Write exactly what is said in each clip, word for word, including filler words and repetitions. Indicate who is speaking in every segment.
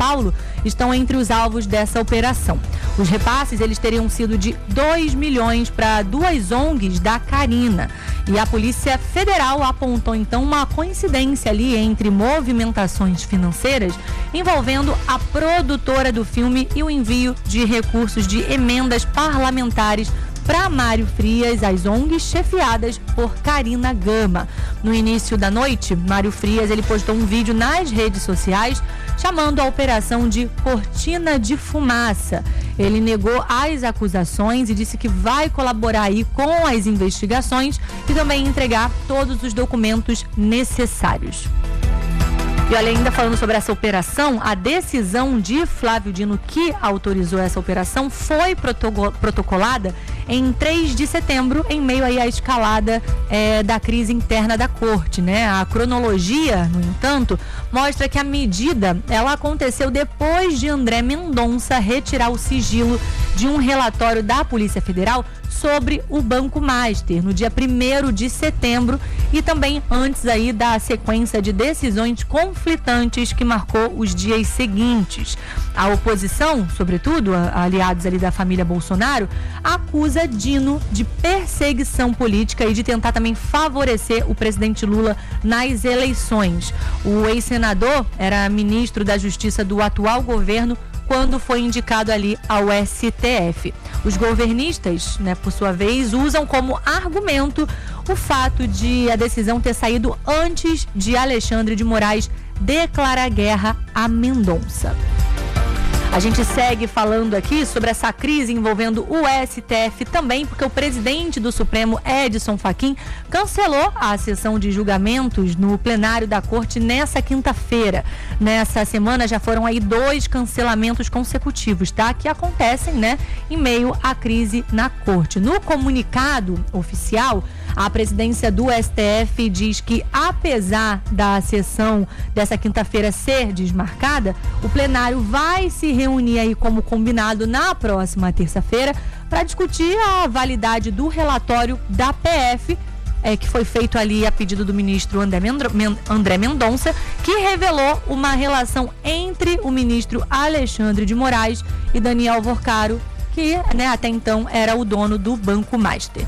Speaker 1: Paulo estão entre os alvos dessa operação. Os repasses eles teriam sido de dois milhões para duas O N Gs da Carina. E a Polícia Federal apontou então uma coincidência ali entre movimentações financeiras envolvendo a produtora do filme e o envio de recursos de emendas parlamentares para Mário Frias, as O N Gs chefiadas por Carina Gama. No início da noite, Mário Frias ele postou um vídeo nas redes sociais chamando a operação de Cortina de Fumaça. Ele negou as acusações e disse que vai colaborar aí com as investigações e também entregar todos os documentos necessários. E olha, ainda falando sobre essa operação, a decisão de Flávio Dino que autorizou essa operação foi protocolada em três de setembro, em meio aí à escalada é, da crise interna da corte, né? A cronologia, no entanto, mostra que a medida, ela aconteceu depois de André Mendonça retirar o sigilo de um relatório da Polícia Federal sobre o Banco Master, no dia primeiro de setembro, e também antes aí da sequência de decisões conflitantes que marcou os dias seguintes. A oposição, sobretudo, aliados ali da família Bolsonaro, acusa Dino de perseguição política e de tentar também favorecer o presidente Lula nas eleições. O ex-senador era ministro da Justiça do atual governo quando foi indicado ali ao S T F. Os governistas, né, por sua vez, usam como argumento o fato de a decisão ter saído antes de Alexandre de Moraes declarar guerra a Mendonça. A gente segue falando aqui sobre essa crise envolvendo o S T F também, porque o presidente do Supremo, Edson Fachin, cancelou a sessão de julgamentos no plenário da Corte nessa quinta-feira. Nessa semana já foram aí dois cancelamentos consecutivos, tá? Que acontecem, né, em meio à crise na Corte. No comunicado oficial, a presidência do S T F diz que, apesar da sessão dessa quinta-feira ser desmarcada, o plenário vai se reunir aí como combinado na próxima terça-feira para discutir a validade do relatório da P F, é, que foi feito ali a pedido do ministro André, Mendro, André Mendonça, que revelou uma relação entre o ministro Alexandre de Moraes e Daniel Vorcaro, que, né, até então era o dono do Banco Master.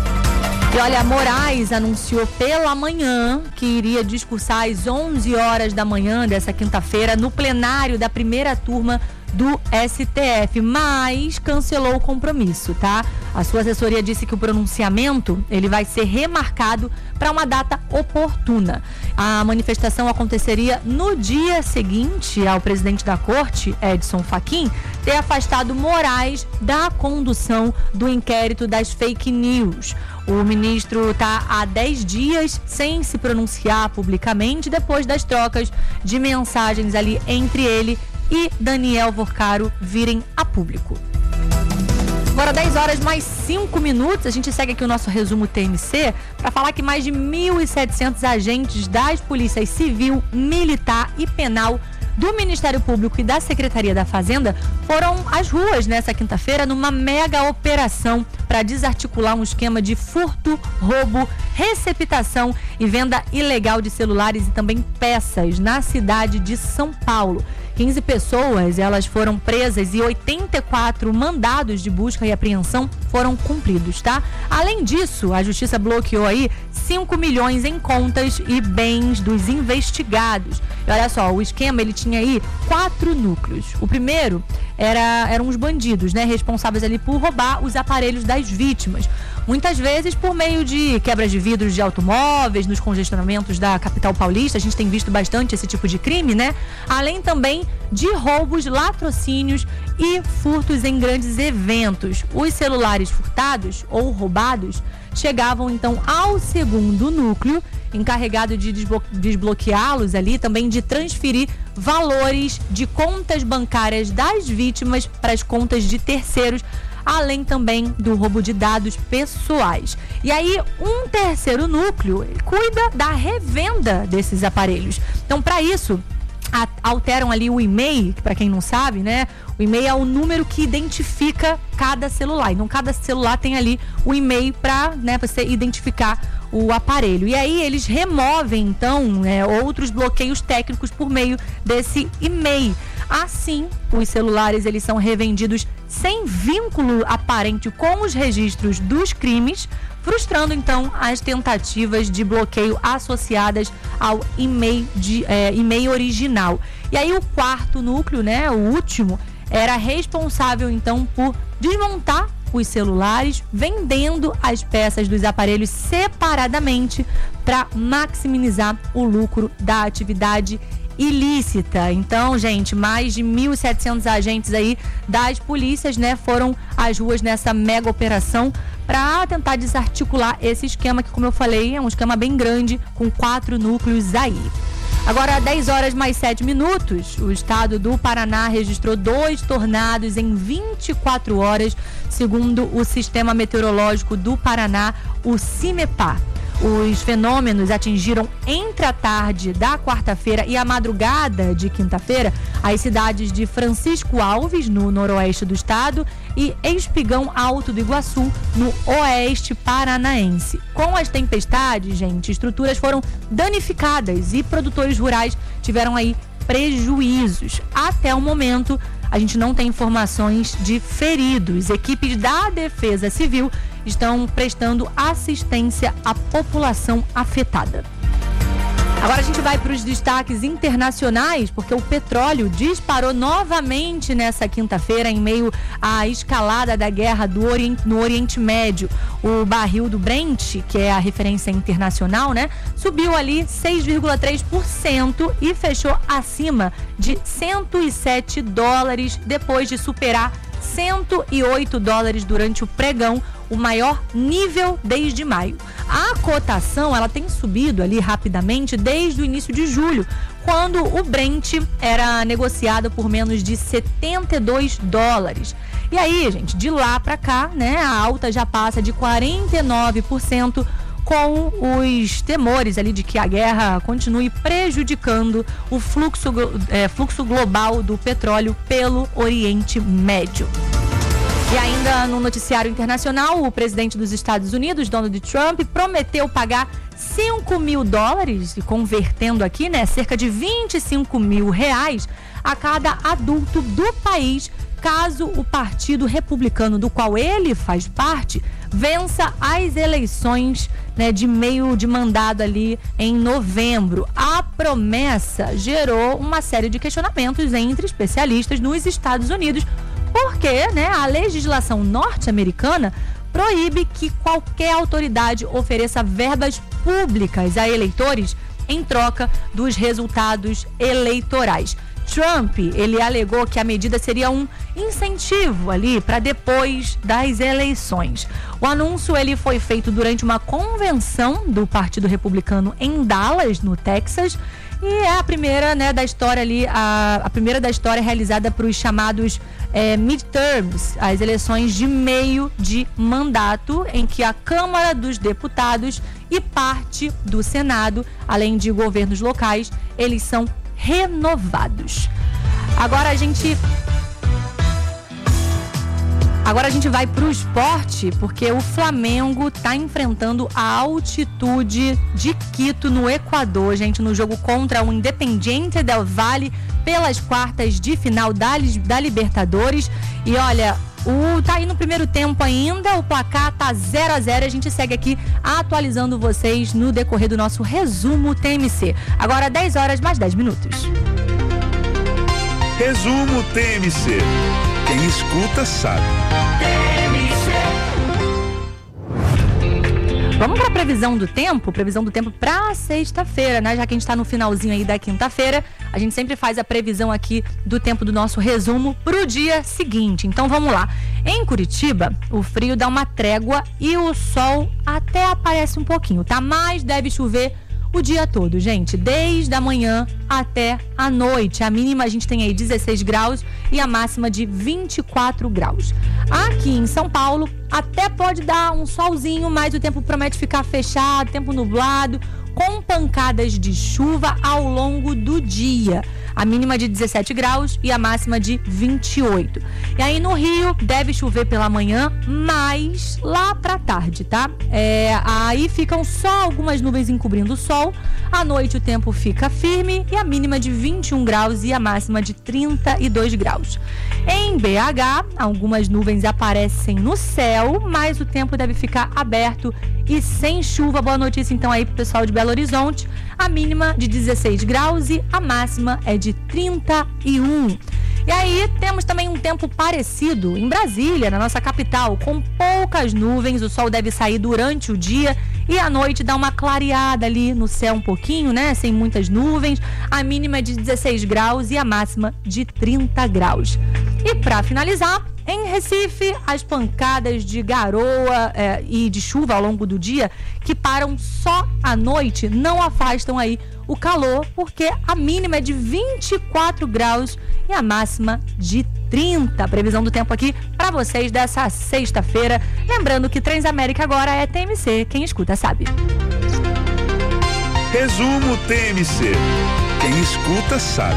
Speaker 1: E olha, Moraes anunciou pela manhã que iria discursar às onze horas da manhã dessa quinta-feira no plenário da primeira turma do S T F, mas cancelou o compromisso, tá? A sua assessoria disse que o pronunciamento ele vai ser remarcado para uma data oportuna. A manifestação aconteceria no dia seguinte ao presidente da Corte, Edson Fachin, ter afastado Moraes da condução do inquérito das fake news. O ministro está há dez dias sem se pronunciar publicamente depois das trocas de mensagens ali entre ele e Daniel Vorcaro virem a público. Agora dez horas mais cinco minutos, a gente segue aqui o nosso resumo T M C para falar que mais de mil e setecentos agentes das polícias civil, militar e penal do Ministério Público e da Secretaria da Fazenda foram às ruas nessa quinta-feira numa mega operação para desarticular um esquema de furto, roubo, receptação e venda ilegal de celulares e também peças na cidade de São Paulo. quinze pessoas, elas foram presas e oitenta e quatro mandados de busca e apreensão foram cumpridos, tá? Além disso, a Justiça bloqueou aí cinco milhões em contas e bens dos investigados. E olha só, o esquema, ele tinha aí quatro núcleos. O primeiro era, eram os bandidos, né? Responsáveis ali por roubar os aparelhos das vítimas. Muitas vezes por meio de quebras de vidros de automóveis, nos congestionamentos da capital paulista. A gente tem visto bastante esse tipo de crime, né? Além também de roubos, latrocínios e furtos em grandes eventos. Os celulares furtados ou roubados chegavam então ao segundo núcleo, encarregado de desblo- desbloqueá-los ali, também de transferir valores de contas bancárias das vítimas para as contas de terceiros, além também do roubo de dados pessoais. E aí, um terceiro núcleo cuida da revenda desses aparelhos. Então, para isso, a, alteram ali o e-mail, que para quem não sabe, né? O e-mail é o número que identifica cada celular. Então, cada celular tem ali o e-mail para, né, você identificar o aparelho. E aí eles removem, então, né, outros bloqueios técnicos por meio desse e-mail. Assim, os celulares eles são revendidos sem vínculo aparente com os registros dos crimes, frustrando então as tentativas de bloqueio associadas ao e-mail, de, é, e-mail original. E aí o quarto núcleo, né, o último, era responsável então por desmontar os celulares, vendendo as peças dos aparelhos separadamente para maximizar o lucro da atividade ilícita. Então, gente, mais de mil e setecentos agentes aí das polícias, né, foram às ruas nessa mega operação para tentar desarticular esse esquema que, como eu falei, é um esquema bem grande, com quatro núcleos aí. Agora, dez horas mais sete minutos, o estado do Paraná registrou dois tornados em vinte e quatro horas, segundo o Sistema Meteorológico do Paraná, o CIMEPAR. Os fenômenos atingiram entre a tarde da quarta-feira e a madrugada de quinta-feira as cidades de Francisco Alves, no noroeste do estado, e Espigão Alto do Iguaçu, no oeste paranaense. Com as tempestades, gente, estruturas foram danificadas e produtores rurais tiveram aí prejuízos. Até o momento, a gente não tem informações de feridos. Equipes da Defesa Civil estão prestando assistência à população afetada. Agora a gente vai para os destaques internacionais, porque o petróleo disparou novamente nessa quinta-feira em meio à escalada da guerra do Oriente, no Oriente Médio. O barril do Brent, que é a referência internacional, né, subiu ali seis vírgula três por cento e fechou acima de cento e sete dólares, depois de superar cento e oito dólares durante o pregão, o maior nível desde maio. A cotação, ela tem subido ali rapidamente desde o início de julho, quando o Brent era negociado por menos de setenta e dois dólares. E aí, gente, de lá para cá, né, a alta já passa de quarenta e nove por cento, com os temores ali de que a guerra continue prejudicando o fluxo, é, fluxo global do petróleo pelo Oriente Médio. E ainda no noticiário internacional, o presidente dos Estados Unidos, Donald Trump, prometeu pagar cinco mil dólares, e convertendo aqui, né, cerca de vinte e cinco mil reais a cada adulto do país, caso o Partido Republicano, do qual ele faz parte, vença as eleições, né, de meio de mandado ali em novembro. A promessa gerou uma série de questionamentos entre especialistas nos Estados Unidos, porque, né, a legislação norte-americana proíbe que qualquer autoridade ofereça verbas públicas a eleitores em troca dos resultados eleitorais. Trump, ele alegou que a medida seria um incentivo ali para depois das eleições. O anúncio ele foi feito durante uma convenção do Partido Republicano em Dallas, no Texas, e é a primeira, né, da história ali, a, a primeira da história realizada para os chamados é, midterms, as eleições de meio de mandato, em que a Câmara dos Deputados e parte do Senado, além de governos locais, eles são renovados. Agora a gente Agora a gente vai para o esporte, porque o Flamengo está enfrentando a altitude de Quito, no Equador, gente, no jogo contra o Independiente del Valle pelas quartas de final da, da Libertadores. E olha, o, tá aí no primeiro tempo ainda, o placar tá zero a zero. A gente segue aqui atualizando vocês no decorrer do nosso resumo T M C. Agora dez horas mais dez minutos.
Speaker 2: Resumo T M C. Quem escuta sabe.
Speaker 1: Vamos para a previsão do tempo, previsão do tempo para sexta-feira, né? Já que a gente está no finalzinho aí da quinta-feira, a gente sempre faz a previsão aqui do tempo do nosso resumo para o dia seguinte. Então vamos lá. Em Curitiba, o frio dá uma trégua e o sol até aparece um pouquinho, tá? Mas deve chover o dia todo, gente, desde a manhã até a noite. A mínima a gente tem aí dezesseis graus e a máxima de vinte e quatro graus. Aqui em São Paulo até pode dar um solzinho, mas o tempo promete ficar fechado, tempo nublado, com pancadas de chuva ao longo do dia. A mínima de dezessete graus e a máxima de vinte e oito. E aí no Rio deve chover pela manhã, mas lá pra tarde, tá? É, aí ficam só algumas nuvens encobrindo o sol. À noite o tempo fica firme e a mínima de vinte e um graus e a máxima de trinta e dois graus. Em B H, algumas nuvens aparecem no céu, mas o tempo deve ficar aberto e sem chuva. Boa notícia então aí pro pessoal de Belo Horizonte. A mínima de dezesseis graus e a máxima é de trinta e um. E aí temos também um tempo parecido em Brasília, na nossa capital, com poucas nuvens. O sol deve sair durante o dia e à noite dá uma clareada ali no céu um pouquinho, né? Sem muitas nuvens. A mínima é de dezesseis graus e a máxima de trinta graus. E para finalizar, em Recife, as pancadas de garoa é, e de chuva ao longo do dia, que param só à noite, não afastam aí o calor, porque a mínima é de vinte e quatro graus e a máxima de trinta. Previsão do tempo aqui para vocês dessa sexta-feira. Lembrando que Transamérica agora é T M C. Quem escuta sabe.
Speaker 2: Resumo T M C. Quem escuta sabe.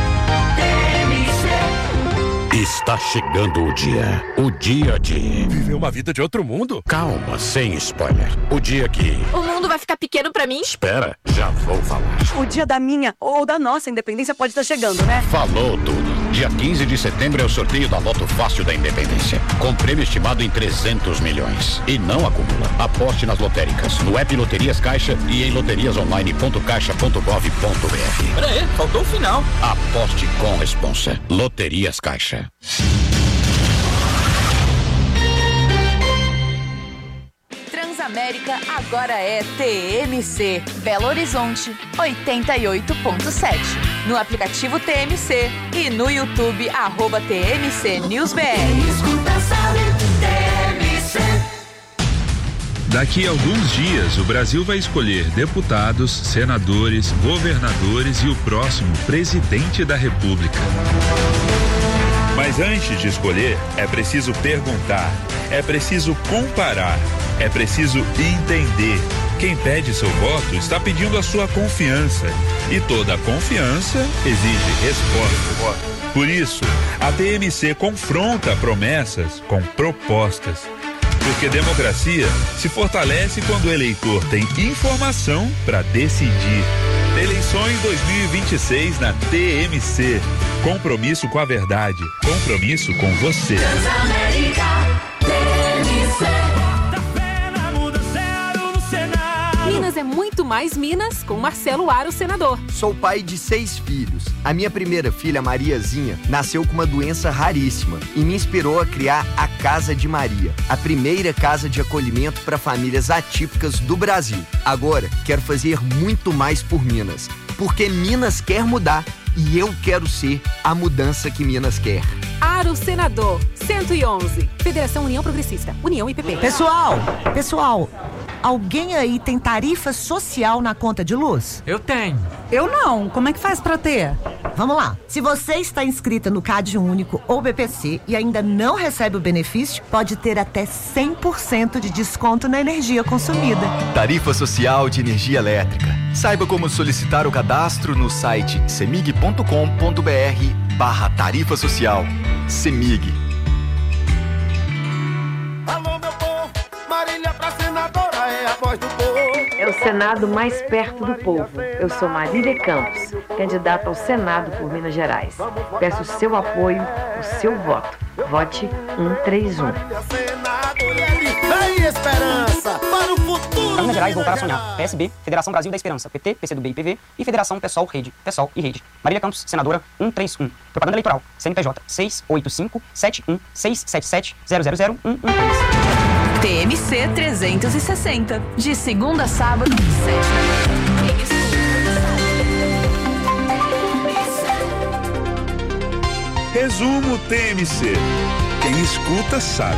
Speaker 3: Está chegando o dia, o dia de...
Speaker 4: Viver uma vida de outro mundo?
Speaker 3: Calma, sem spoiler. O dia que...
Speaker 5: O mundo vai ficar pequeno pra mim?
Speaker 3: Espera, já vou falar.
Speaker 6: O dia da minha ou da nossa independência pode estar chegando, né?
Speaker 3: Falou tudo. Dia quinze de setembro é o sorteio da Loto Fácil da Independência, com prêmio estimado em trezentos milhões. E não acumula. Aposte nas lotéricas, no app Loterias Caixa e em loterias online ponto caixa ponto gov ponto br.
Speaker 4: Pera aí, faltou o final.
Speaker 3: Aposte com responsa. Loterias Caixa.
Speaker 5: Transamérica agora é T M C. Belo Horizonte, oitenta e oito ponto sete. No aplicativo T M C e no YouTube, arroba T M C News B R.
Speaker 7: Daqui a alguns dias, o Brasil vai escolher deputados, senadores, governadores e o próximo presidente da República.
Speaker 2: Mas antes de escolher, é preciso perguntar, é preciso comparar, é preciso entender. Quem pede seu voto está pedindo a sua confiança. E toda confiança exige resposta. Por isso, a T M C confronta promessas com propostas. Porque democracia se fortalece quando o eleitor tem informação para decidir. Eleições dois mil e vinte e seis na T M C. Compromisso com a verdade. Compromisso com você.
Speaker 8: Transamérica, T M C.
Speaker 9: Minas é muito mais Minas com Marcelo Aro, senador.
Speaker 10: Sou pai de seis filhos. A minha primeira filha, Mariazinha, nasceu com uma doença raríssima e me inspirou a criar a Casa de Maria, a primeira casa de acolhimento para famílias atípicas do Brasil. Agora, quero fazer muito mais por Minas, porque Minas quer mudar e eu quero ser a mudança que Minas quer.
Speaker 9: Aro, senador, cento e onze. Federação União Progressista, União I P P.
Speaker 11: Pessoal, pessoal... Alguém aí tem tarifa social na conta de luz?
Speaker 12: Eu tenho.
Speaker 11: Eu não. Como é que faz pra ter? Vamos lá. Se você está inscrita no Cade Único ou B P C e ainda não recebe o benefício, pode ter até cem por cento de desconto na energia consumida.
Speaker 13: Tarifa social de energia elétrica. Saiba como solicitar o cadastro no site semig ponto com ponto br barra tarifa social. Semig.
Speaker 14: Alô, meu povo, Marília pra senadora.
Speaker 15: É o Senado mais perto do povo. Eu sou Marília Campos, candidata ao Senado por Minas Gerais. Peço o seu apoio, o seu voto. Vote um três um.
Speaker 14: Vem esperança para o futuro.
Speaker 16: Minas Gerais voltar a sonhar. P S B, Federação Brasil da Esperança, P T, P C do B e P V e Federação Pessoal Rede, Pessoal e Rede. Marília Campos, senadora um três um. Propaganda eleitoral, C N P J seis oito cinco sete um seis sete sete zero zero zero um um três.
Speaker 5: T M C trezentos e sessenta, de segunda a sábado, sete da manhã.
Speaker 2: Resumo T M C. Quem escuta sabe.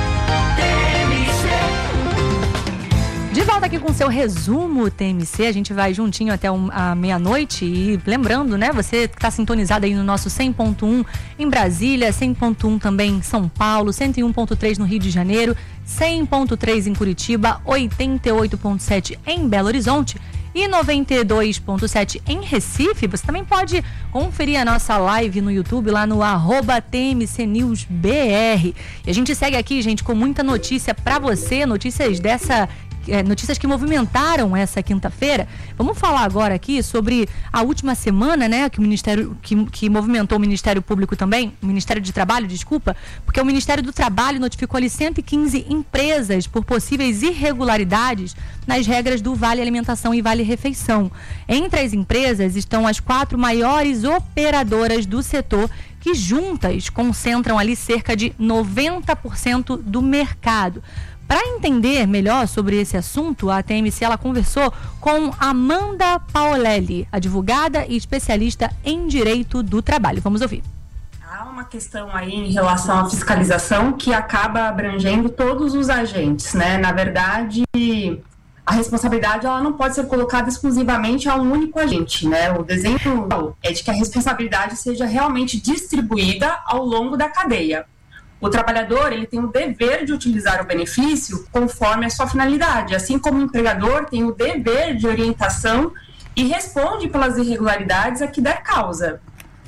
Speaker 1: De volta aqui com o seu resumo T M C, a gente vai juntinho até um, a meia-noite e lembrando, né, você que está sintonizado aí no nosso cem ponto um em Brasília, cem ponto um também em São Paulo, cento e um ponto três no Rio de Janeiro, cem ponto três em Curitiba, oitenta e oito ponto sete em Belo Horizonte e noventa e dois ponto sete em Recife. Você também pode conferir a nossa live no YouTube lá no arroba T M C News B R. E a gente segue aqui, gente, com muita notícia pra você, notícias dessa... É, notícias que movimentaram essa quinta-feira. Vamos falar agora aqui sobre a última semana, né, que o Ministério, que, que movimentou o Ministério Público também, o Ministério de Trabalho, desculpa, porque o Ministério do Trabalho notificou ali cento e quinze empresas por possíveis irregularidades nas regras do Vale Alimentação e Vale Refeição. Entre as empresas estão as quatro maiores operadoras do setor, que juntas concentram ali cerca de noventa por cento do mercado. Para entender melhor sobre esse assunto, a T M C ela conversou com Amanda Paolelli, advogada e especialista em direito do trabalho. Vamos ouvir.
Speaker 12: Há uma questão aí em relação à fiscalização que acaba abrangendo todos os agentes, né? Na verdade, a responsabilidade ela não pode ser colocada exclusivamente a um único agente, né? O desenho é de que a responsabilidade seja realmente distribuída ao longo da cadeia. O trabalhador ele tem o dever de utilizar o benefício conforme a sua finalidade, assim como o empregador tem o dever de orientação e responde pelas irregularidades a que der causa.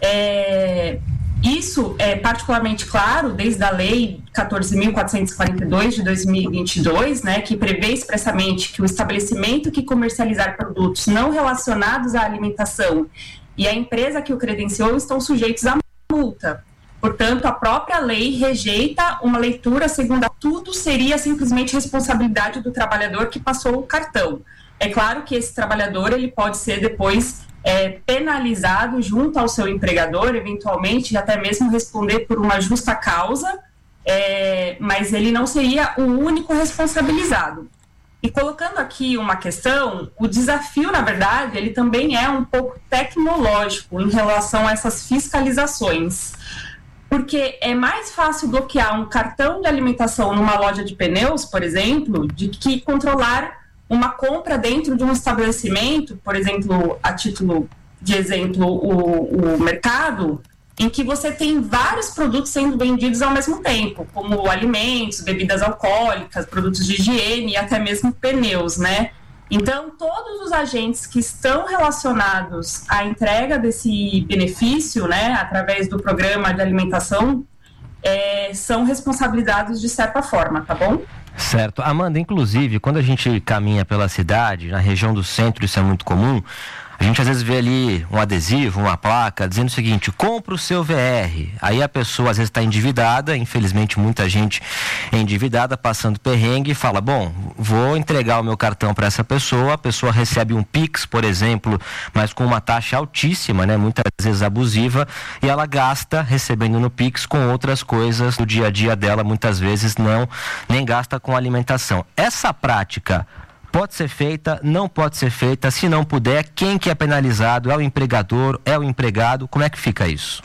Speaker 12: É, isso é particularmente claro desde a Lei quatorze mil quatrocentos e quarenta e dois de dois mil e vinte e dois, né, que prevê expressamente que o estabelecimento que comercializar produtos não relacionados à alimentação e a empresa que o credenciou estão sujeitos à multa. Portanto, a própria lei rejeita uma leitura segundo a tudo seria simplesmente responsabilidade do trabalhador que passou o cartão. É claro que esse trabalhador ele pode ser depois é, penalizado junto ao seu empregador, eventualmente até mesmo responder por uma justa causa, é, mas ele não seria o único responsabilizado. E colocando aqui uma questão, o desafio, na verdade, ele também é um pouco tecnológico em relação a essas fiscalizações. Porque é mais fácil bloquear um cartão de alimentação numa loja de pneus, por exemplo, de que controlar uma compra dentro de um estabelecimento, por exemplo, a título de exemplo, o, o mercado, em que você tem vários produtos sendo vendidos ao mesmo tempo, como alimentos, bebidas alcoólicas, produtos de higiene e até mesmo pneus, né? Então, todos os agentes que estão relacionados à entrega desse benefício, né, através do programa de alimentação, é, são responsabilizados de certa forma, tá bom?
Speaker 17: Certo. Amanda, inclusive, quando a gente caminha pela cidade, na região do centro, isso é muito comum, a gente às vezes vê ali um adesivo, uma placa, dizendo o seguinte: compra o seu V R. Aí a pessoa às vezes está endividada, infelizmente muita gente é endividada, passando perrengue, e fala, bom, vou entregar o meu cartão para essa pessoa, a pessoa recebe um Pix, por exemplo, mas com uma taxa altíssima, né, muitas vezes abusiva, e ela gasta recebendo no Pix com outras coisas do dia a dia dela, muitas vezes não, nem gasta com alimentação. Essa prática pode ser feita, não pode ser feita? Se não puder, quem que é penalizado? É o empregador? É o empregado? Como é que fica isso?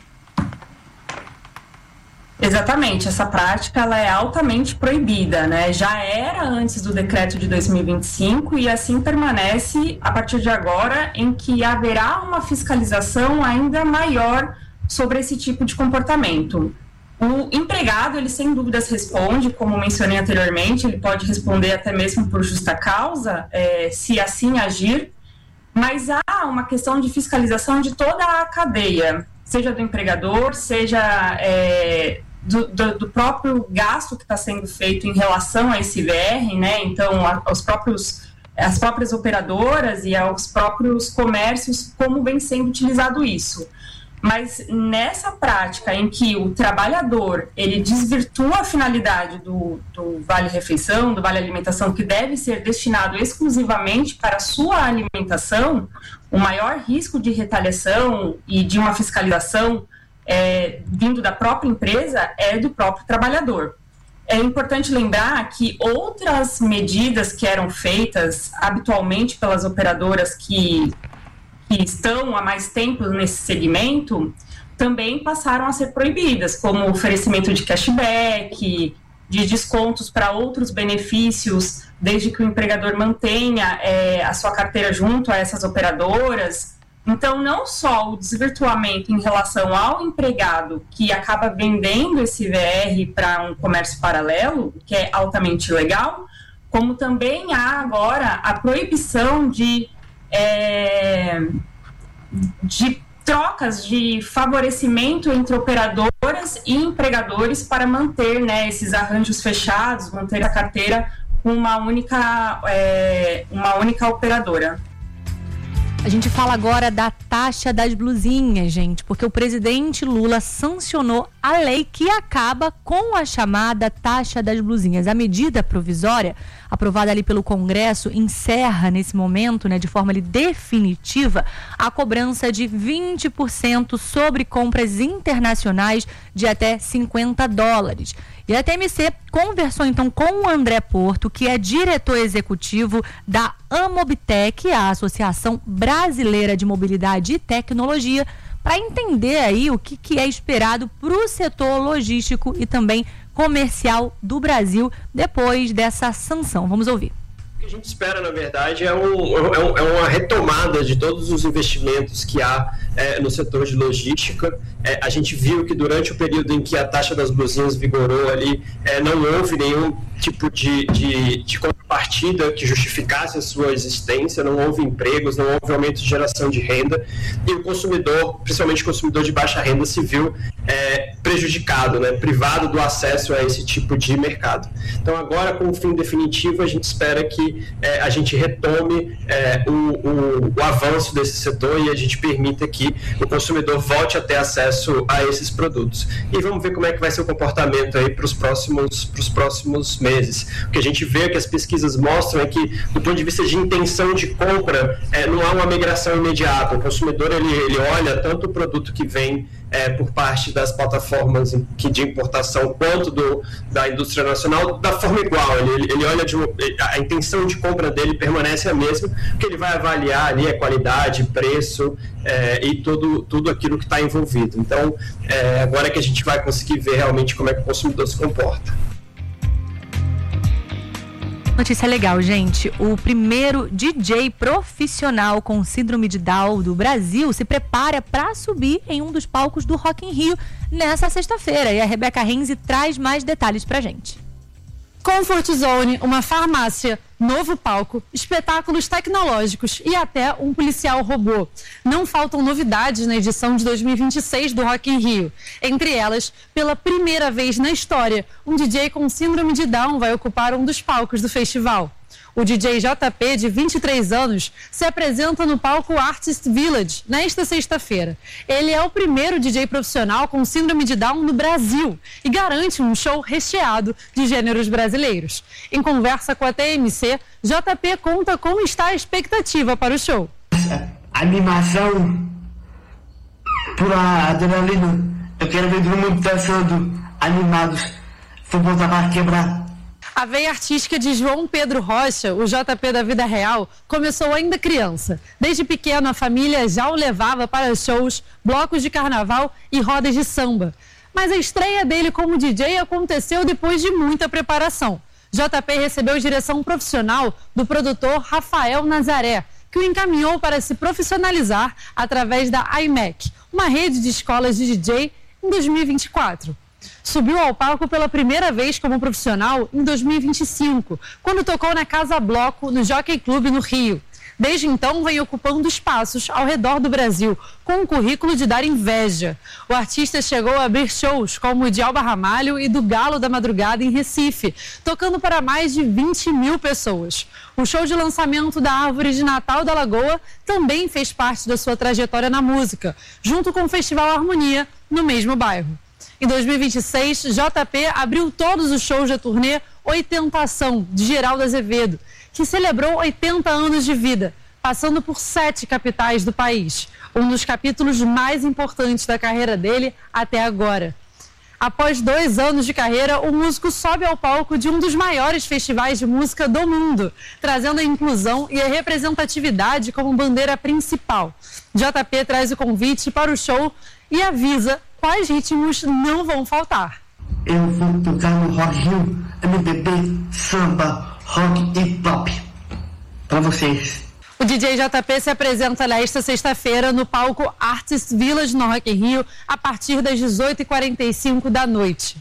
Speaker 12: Exatamente, essa prática ela é altamente proibida, né? Já era antes do decreto de dois mil e vinte e cinco e assim permanece a partir de agora, em que haverá uma fiscalização ainda maior sobre esse tipo de comportamento. O empregado, ele sem dúvidas responde, como mencionei anteriormente, ele pode responder até mesmo por justa causa, é, se assim agir, mas há uma questão de fiscalização de toda a cadeia, seja do empregador, seja é, do, do, do próprio gasto que está sendo feito em relação a esse V R, né? Então, a, aos próprios, as próprias operadoras e aos próprios comércios, como vem sendo utilizado isso. Mas nessa prática em que o trabalhador, ele desvirtua a finalidade do, do vale-refeição, do vale-alimentação, que deve ser destinado exclusivamente para a sua alimentação, o maior risco de retaliação e de uma fiscalização é, vindo da própria empresa é do próprio trabalhador. É importante lembrar que outras medidas que eram feitas habitualmente pelas operadoras que... que estão há mais tempo nesse segmento, também passaram a ser proibidas, como o oferecimento de cashback, de descontos para outros benefícios, desde que o empregador mantenha é, a sua carteira junto a essas operadoras. Então, não só o desvirtuamento em relação ao empregado, que acaba vendendo esse V R para um comércio paralelo, que é altamente ilegal, como também há agora a proibição de é, de trocas de favorecimento entre operadoras e empregadores para manter, né, esses arranjos fechados, manter a carteira com uma única, é, uma única operadora.
Speaker 1: A gente fala agora da taxa das blusinhas, gente, porque o presidente Lula sancionou a lei que acaba com a chamada taxa das blusinhas. A medida provisória, aprovada ali pelo Congresso, encerra nesse momento, né, de forma ali definitiva, a cobrança de vinte por cento sobre compras internacionais de até cinquenta dólares. E a T M C conversou então com o André Porto, que é diretor executivo da Amobtec, a Associação Brasileira de Mobilidade e Tecnologia, para entender aí o que, que é esperado para o setor logístico e também comercial do Brasil depois dessa sanção. Vamos ouvir.
Speaker 18: O que a gente espera, na verdade, é, um, é, um, é uma retomada de todos os investimentos que há é, no setor de logística. É, a gente viu que durante o período em que a taxa das blusinhas vigorou ali, é, não houve nenhum tipo de, de, de contrapartida que justificasse a sua existência, não houve empregos, não houve aumento de geração de renda, e o consumidor, principalmente o consumidor de baixa renda, se viu é, prejudicado, né, privado do acesso a esse tipo de mercado. Então agora, com o fim definitivo, a gente espera que é, a gente retome é, o, o, o avanço desse setor e a gente permita que o consumidor volte a ter acesso a esses produtos. E vamos ver como é que vai ser o comportamento aí para os próximos, para os próximos meses. O que a gente vê, que as pesquisas mostram, é que, do ponto de vista de intenção de compra, é, não há uma migração imediata. O consumidor, ele, ele olha tanto o produto que vem é, por parte das plataformas que de importação quanto do, da indústria nacional da forma igual. Ele, ele olha de uma, a intenção de compra dele permanece a mesma, porque ele vai avaliar ali a qualidade, preço é, e tudo, tudo aquilo que está envolvido. Então, é, agora que a gente vai conseguir ver realmente como é que o consumidor se comporta.
Speaker 1: Notícia legal, gente. O primeiro D J profissional com síndrome de Down do Brasil se prepara para subir em um dos palcos do Rock in Rio nessa sexta-feira. E a Rebeca Renzi traz mais detalhes pra gente.
Speaker 19: Comfort Zone, uma farmácia, novo palco, espetáculos tecnológicos e até um policial robô. Não faltam novidades na edição de dois mil e vinte e seis do Rock in Rio. Entre elas, pela primeira vez na história, um D J com síndrome de Down vai ocupar um dos palcos do festival. O D J J P, de vinte e três anos, se apresenta no palco Artist Village nesta sexta-feira. Ele é o primeiro D J profissional com síndrome de Down no Brasil e garante um show recheado de gêneros brasileiros. Em conversa com a T M C, J P conta como está a expectativa para o show.
Speaker 20: Animação, pura adrenalina. Eu quero ver todo mundo dançando, animados. Vou botar para quebrar.
Speaker 19: A veia artística de João Pedro Rocha, o J P da vida real, começou ainda criança. Desde pequeno, a família já o levava para shows, blocos de carnaval e rodas de samba. Mas a estreia dele como D J aconteceu depois de muita preparação. J P recebeu direção profissional do produtor Rafael Nazaré, que o encaminhou para se profissionalizar através da I M E C, uma rede de escolas de D J, em dois mil e vinte e quatro. Subiu ao palco pela primeira vez como profissional em dois mil e vinte e cinco, quando tocou na Casa Bloco, no Jockey Club, no Rio. Desde então, vem ocupando espaços ao redor do Brasil, com um currículo de dar inveja. O artista chegou a abrir shows como o de Alba Ramalho e do Galo da Madrugada em Recife, tocando para mais de vinte mil pessoas. O show de lançamento da Árvore de Natal da Lagoa também fez parte da sua trajetória na música, junto com o Festival Harmonia, no mesmo bairro. Em dois mil e vinte e seis, J P abriu todos os shows da turnê Oitentação, de Geraldo Azevedo, que celebrou oitenta anos de vida, passando por sete capitais do país. Um dos capítulos mais importantes da carreira dele até agora. Após dois anos de carreira, o músico sobe ao palco de um dos maiores festivais de música do mundo, trazendo a inclusão e a representatividade como bandeira principal. J P traz o convite para o show e avisa quais ritmos não vão faltar.
Speaker 20: Eu vou tocar no Rock Rio, M P B, samba, rock e pop. Para vocês.
Speaker 19: O D J J P se apresenta nesta sexta-feira no palco Artist Village no Rock in Rio, a partir das dezoito e quarenta e cinco da noite.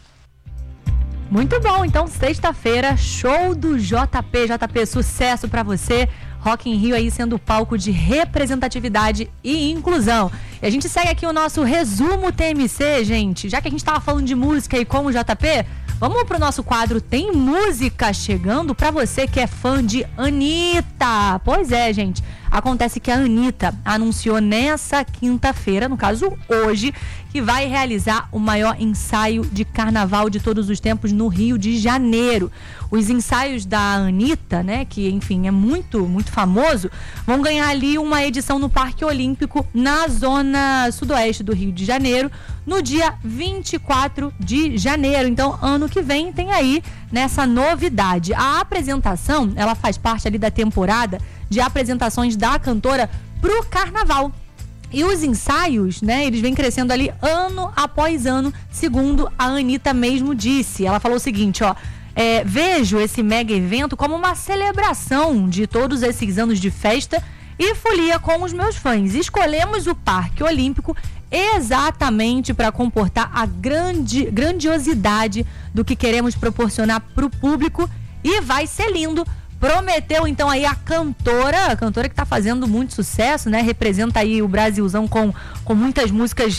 Speaker 1: Muito bom, então sexta-feira, show do J P. J P, sucesso para você. Rock in Rio aí sendo palco de representatividade e inclusão. E a gente segue aqui o nosso resumo T M C, gente. Já que a gente tava falando de música aí com o J P, vamos pro nosso quadro Tem Música chegando pra você que é fã de Anitta. Pois é, gente. Acontece que a Anitta anunciou nessa quinta-feira, no caso hoje, que vai realizar o maior ensaio de carnaval de todos os tempos no Rio de Janeiro. Os ensaios da Anitta, né, que enfim é muito, muito famoso, vão ganhar ali uma edição no Parque Olímpico na zona sudoeste do Rio de Janeiro, no dia vinte e quatro de janeiro. Então, ano que vem tem aí nessa novidade. A apresentação, ela faz parte ali da temporada de apresentações da cantora pro carnaval. E os ensaios, né, eles vêm crescendo ali ano após ano, segundo a Anitta mesmo disse. Ela falou o seguinte, ó, é, vejo esse mega evento como uma celebração de todos esses anos de festa e folia com os meus fãs. Escolhemos o Parque Olímpico exatamente para comportar a grande, grandiosidade do que queremos proporcionar para o público e vai ser lindo. Prometeu então aí a cantora, a cantora que tá fazendo muito sucesso, né? Representa aí o Brasilzão com, com muitas músicas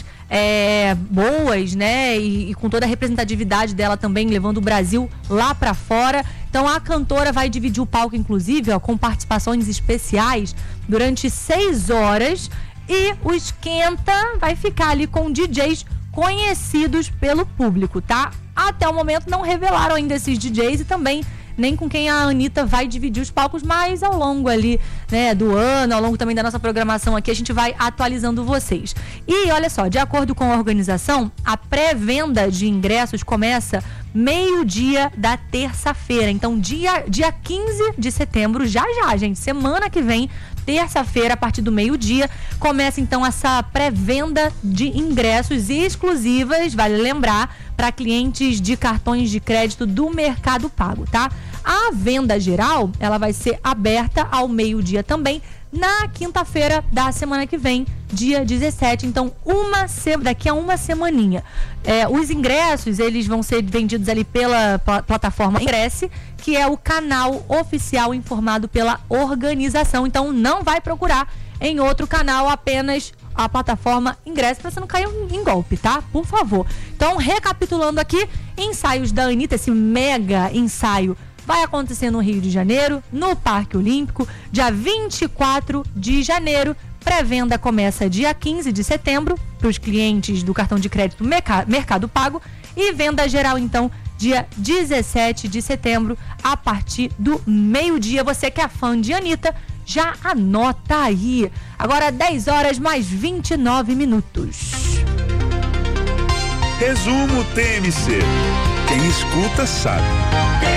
Speaker 1: é, boas, né? E, e com toda a representatividade dela também, levando o Brasil lá pra fora. Então a cantora vai dividir o palco, inclusive, ó, com participações especiais durante seis horas. E o esquenta vai ficar ali com D Js conhecidos pelo público, tá? Até o momento não revelaram ainda esses D Js e também nem com quem a Anitta vai dividir os palcos, mas ao longo ali, né, do ano, ao longo também da nossa programação aqui, a gente vai atualizando vocês. E olha só, de acordo com a organização, a pré-venda de ingressos começa meio-dia da terça-feira. Então, dia, dia quinze de setembro, já já, gente, semana que vem, terça-feira, a partir do meio-dia, começa então essa pré-venda de ingressos exclusivas, vale lembrar, para clientes de cartões de crédito do Mercado Pago, tá? A venda geral, ela vai ser aberta ao meio-dia também, na quinta-feira da semana que vem, dia dezessete. Então, uma se... daqui a uma semaninha. É, os ingressos, eles vão ser vendidos ali pela pl- plataforma Ingresse, que é o canal oficial informado pela organização. Então, não vai procurar em outro canal, apenas a plataforma Ingresse, para você não cair em golpe, tá? Por favor. Então, recapitulando aqui, ensaios da Anitta, esse mega ensaio vai acontecer no Rio de Janeiro, no Parque Olímpico, dia vinte e quatro de janeiro. Pré-venda começa dia quinze de setembro para os clientes do cartão de crédito Mercado Pago e venda geral, então, dia dezessete de setembro, a partir do meio-dia. Você que é fã de Anitta, já anota aí. Agora dez horas mais vinte e nove minutos.
Speaker 2: Resumo T M C. Quem escuta sabe.